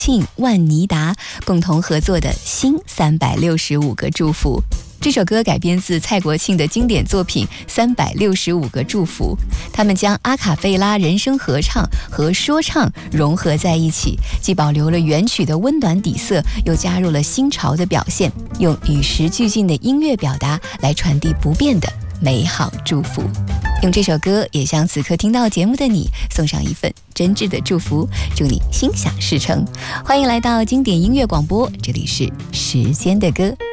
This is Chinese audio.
庆、万妮达共同合作的《新365个祝福》。这首歌改编自蔡国庆的经典作品《365个祝福》，他们将阿卡贝拉人声合唱和说唱融合在一起，既保留了原曲的温暖底色，又加入了新潮的表现，用与时俱进的音乐表达来传递不变的美好祝福。用这首歌也向此刻听到节目的你送上一份真挚的祝福，祝你心想事成。欢迎来到经典音乐广播，这里是时间的歌。